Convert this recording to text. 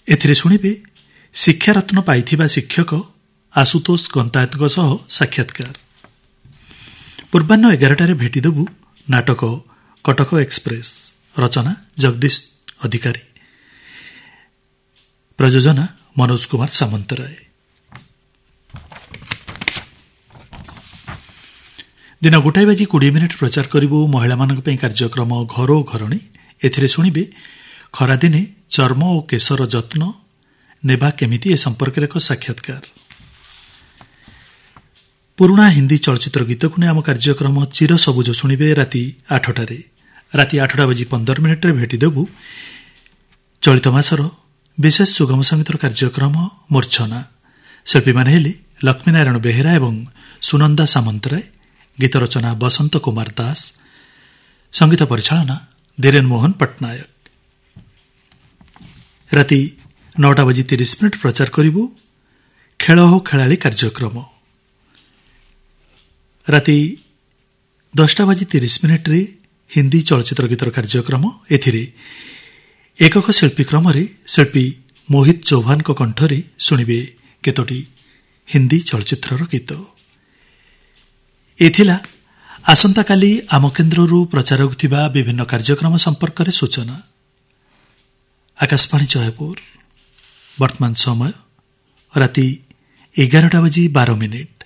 ଏଥିରେ ଶୁଣିବେ ଶିକ୍ଷାରତ୍ନ ପାଇଥିବା ଶିକ୍ଷକ ଆଶୁତୋଷ ଗନ୍ତାୟତଙ୍କ ସହ ସାକ୍ଷାତକାର। ପୂର୍ବାହ୍ନ 11টাରେ ଭେଟିଦେବୁ ନାଟକ କଟକ ଏକ୍ସପ୍ରେସ। ରଚନା ଜଗଦୀଶ ଅଧିକାରୀ, ପ୍ରଯୋଜନା ମନୋଜ କୁମାର ସାମନ୍ତରାୟ। ଦିନ 1:20 ପ୍ରଚାର କରିବୁ ମହିଳାମାନଙ୍କ ପାଇଁ କାର୍ଯ୍ୟକ୍ରମ ଘର ଓ ଘରଣୀ। ଏଥିରେ ଶୁଣିବେ ଖରାଦିନେ ଚର୍ମ ଓ କେଶର ଯତ୍ନ ନେବା କେମିତି, ଏ ସମ୍ପର୍କରେ ଏକ ସାକ୍ଷାତକାର। ପୁରୁଣା ହିନ୍ଦୀ ଚଳଚ୍ଚିତ୍ର ଗୀତକୁ ନେଇ ଆମ କାର୍ଯ୍ୟକ୍ରମ ଚିର ସବୁଜ ଶୁଣିବେ ରାତି 8টাରେ। ରାତି 8:15 ଭେଟିଦେବୁ ଚଳିତ ମାସର ବିଶେଷ ସୁଗମ ସଙ୍ଗୀତର କାର୍ଯ୍ୟକ୍ରମ ମୂର୍ଚ୍ଛନା। ଶିଳ୍ପୀମାନେ ହେଲେ ଲକ୍ଷ୍ମୀନାରାୟଣ ବେହେରା ଏବଂ ସୁନନ୍ଦା ସାମନ୍ତରାୟ। ଗୀତ ରଚନା ବସନ୍ତ କୁମାର ଦାସ, ସଙ୍ଗୀତ ପରିଚାଳନା ଧୀରେନ ମୋହନ ପଟ୍ଟନାୟକ। ରାତି 9:30 ପ୍ରଚାର କରିବୁ ଖେଳ ଓ ଖେଳାଳି କାର୍ଯ୍ୟକ୍ରମ। ରାତି 10:30 ହିନ୍ଦୀ ଚଳଚ୍ଚିତ୍ର ଗୀତର କାର୍ଯ୍ୟକ୍ରମ। ଏଥିରେ ଏକକ ଶିଳ୍ପୀ କ୍ରମରେ ଶିଳ୍ପୀ ମୋହିତ ଚୌହାନଙ୍କ କଣ୍ଠରେ ଶୁଣିବେ କେତୋଟି ହିନ୍ଦୀ ଚଳଚ୍ଚିତ୍ରର ଗୀତ। ଏଥିଲା ଆସନ୍ତାକାଲି ଆମ କେନ୍ଦ୍ରରୁ ପ୍ରଚାର ହେଉଥିବା ବିଭିନ୍ନ କାର୍ଯ୍ୟକ୍ରମ ସମ୍ପର୍କରେ ସୂଚନା। ଆକାଶବାଣୀ ଜୟପୁର। ବର୍ତ୍ତମାନ ସମୟ ରାତି 11:12।